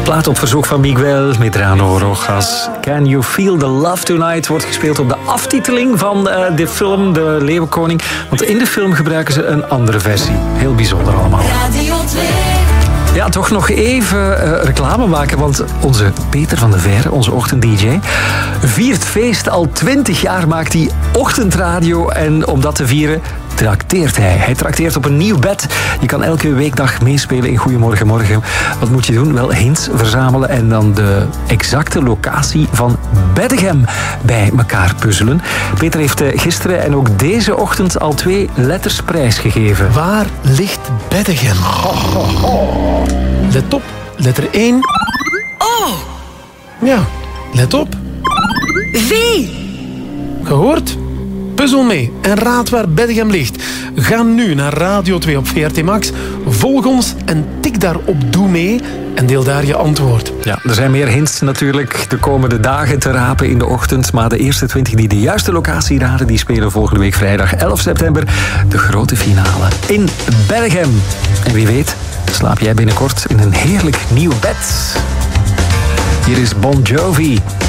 plaat op verzoek van Miguel Medrano Rojas. Can You Feel the Love Tonight wordt gespeeld op de aftiteling van de film De Leeuwenkoning. Want in de film gebruiken ze een andere versie. Heel bijzonder allemaal. Radio 2. Ja, toch nog even reclame maken, want onze Peter van der Veer, onze ochtend-dj, viert feest. Al 20 jaar maakt hij ochtendradio en om dat te vieren trakteert hij. Hij trakteert op een nieuw bed. Je kan elke weekdag meespelen in Goedemorgen Morgen. Wat moet je doen? Wel hints verzamelen en dan de exacte locatie van Beddegem bij elkaar puzzelen. Peter heeft gisteren en ook deze ochtend al 2 letters prijsgegeven. Waar ligt Beddegem? Let op, letter 1. Oh, Ja, let op. V. Gehoord? Puzzel mee en raad waar Beddegem ligt. Ga nu naar Radio 2 op VRT Max. Volg ons en tik daar op Doe mee en deel daar je antwoord. Ja, er zijn meer hints natuurlijk de komende dagen te rapen in de ochtend. Maar de eerste 20 die de juiste locatie raden, die spelen volgende week vrijdag 11 september de grote finale in Beddegem. En wie weet, slaap jij binnenkort in een heerlijk nieuw bed. Hier is Bon Jovi.